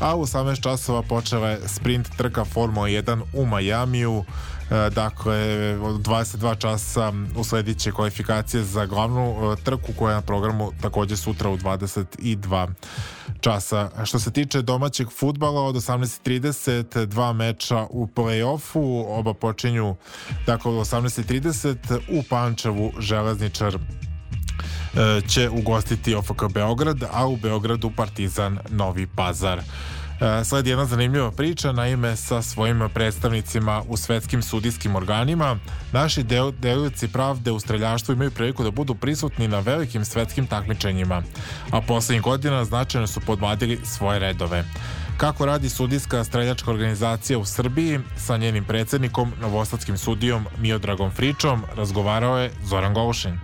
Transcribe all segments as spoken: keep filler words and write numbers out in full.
a u osamnaest časova počela je sprint trka Formula jedan u Majamiju. Dakle, dvadeset dva časa usledit će kvalifikacije za glavnu trku koja je na programu takođe sutra u dvadeset dva časa. Što se tiče domaćeg fudbala, od osamnaest trideset dva meča u play-offu, oba počinju dakle od osamnaest trideset u Pančevu. Železničar će ugostiti O F K Beograd, a u Beogradu Partizan Novi Pazar. Sledi jedna zanimljiva priča, naime sa svojim predstavnicima u svetskim sudijskim organima naši delioci pravde u streljaštvu imaju priliku da budu prisutni na velikim svetskim takmičenjima, a poslednjih godina značajno su podmladili svoje redove. Kako radi sudijska streljačka organizacija u Srbiji, sa njenim predsednikom, novosadskim sudijom Miodragom Fričom, razgovarao je Zoran Golušin.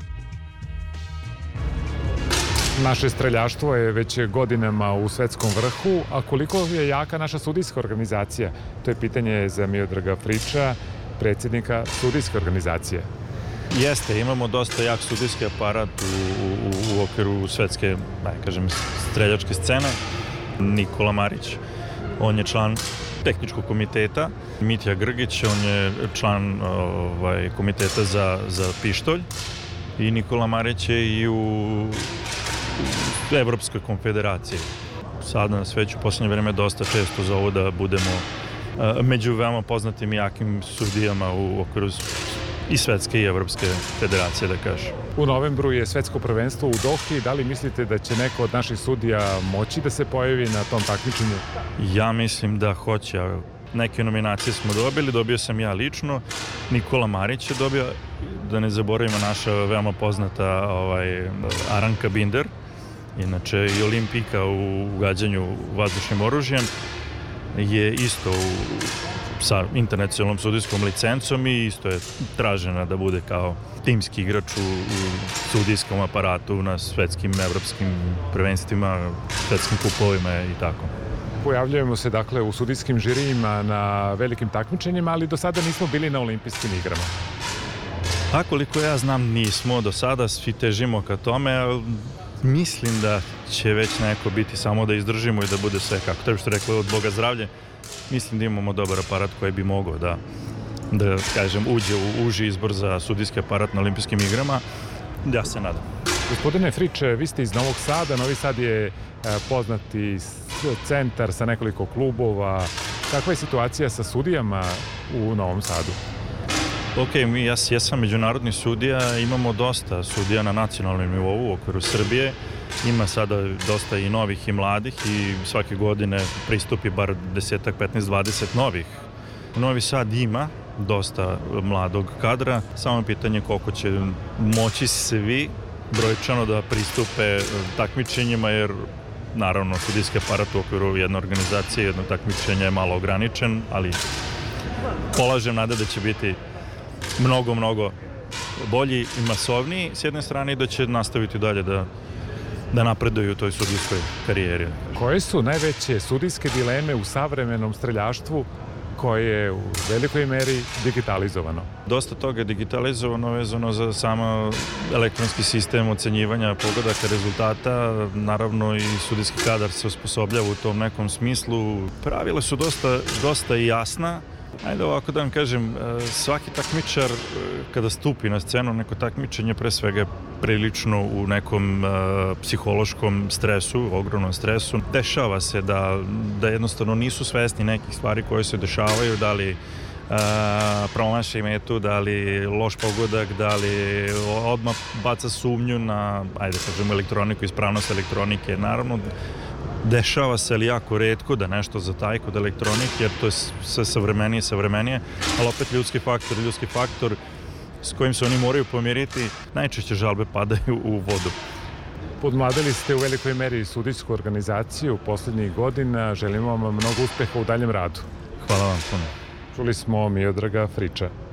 Naše streljaštvo je već godinama u svetskom vrhu, a koliko je jaka naša sudijska organizacija? To je pitanje za Miodraga Friča, predsjednika sudijske organizacije. Jeste, imamo dosta jak sudijski aparat u, u, u okviru svetske, da kažem, streljačke scene. Nikola Marić, on je član tehničkog komiteta. Mitja Grgić, on je član ovaj, komiteta za, za pištolj. I Nikola Marić je i u Evropskoj konfederaciji. Sad nas već u poslednje vreme dosta često zovu da budemo uh, među veoma poznatim i jakim sudijama u okviru i svetske i evropske federacije, da kažem. U novembru je svetsko prvenstvo u Dohi. Da li mislite da će neko od naših sudija moći da se pojavi na tom takmičenju? Ja mislim da hoće. Neke nominacije smo dobili, dobio sam ja lično. Nikola Marić je dobio, da ne zaboravimo, naša veoma poznata ovaj, Aranka Binder, inače i olimpijka u gađanju vazdušnim oružjem, je isto u, sa internacionalnom sudijskom licencom i isto je tražena da bude kao timski igrač u, u sudijskom aparatu na svetskim, evropskim prvenstvima, svetskim kupovima i tako. Pojavljujemo se dakle u sudijskim žirijima na velikim takmičenjima, ali do sada nismo bili na olimpijskim igrama. A koliko ja znam nismo, do sada svi težimo ka tome, ali mislim da će već neko biti samo da izdržimo i da bude sve kako treba, što rekla, od Boga zdravlje. Mislim da imamo dobar aparat koji bi mogao da, da kažem, uđe u uži izbor za sudijski aparat na olimpijskim igrama. Ja se nadam. Gospodine Frič, vi ste iz Novog Sada. Novi Sad je poznati centar sa nekoliko klubova. Kakva je situacija sa sudijama u Novom Sadu? Ok, mi, ja, ja sam međunarodni sudija, imamo dosta sudija na nacionalnom nivou u okviru Srbije. Ima sada dosta i novih i mladih i svake godine pristupi bar desetak, petnaest, dvadeset novih. Novi Sad ima dosta mladog kadra, samo pitanje koliko će moći svi brojčano da pristupe takmičenjima, jer naravno sudijski aparat u okviru jedne organizacije, jedno takmičenje je malo ograničen, ali polažem nade da će biti mnogo, mnogo bolji i masovniji s jedne strane i da će nastaviti dalje da, da napreduju u toj sudijskoj karijeri. Koje su najveće sudijske dileme u savremenom streljaštvu koje je u velikoj meri digitalizovano? Dosta toga je digitalizovano vezano za samo elektronski sistem ocenjivanja pogodaka rezultata. Naravno i sudijski kadar se osposobljava u tom nekom smislu. Pravila su dosta, dosta jasna. Ajde ovako da vam kažem, svaki takmičar kada stupi na scenu neko takmičenje pre svega prilično u nekom uh, psihološkom stresu, ogromnom stresu. Dešava se da, da jednostavno nisu svesni nekih stvari koje se dešavaju, da li uh, promaši metu, da li loš pogodak, da li odmah baca sumnju na, ajde kažem, elektroniku, ispravnost elektronike. Naravno, dešava se ali jako retko da nešto zataji kod elektronike, jer to je sve savremenije i savremenije, ali opet ljudski faktor, ljudski faktor s kojim se oni moraju pomiriti, najčešće žalbe padaju u vodu. Podmladili ste u velikoj meri sudijsku organizaciju poslednjih godina. Želimo vam mnogo uspeha u daljem radu. Hvala vam puno. Čuli smo Miodraga Friča.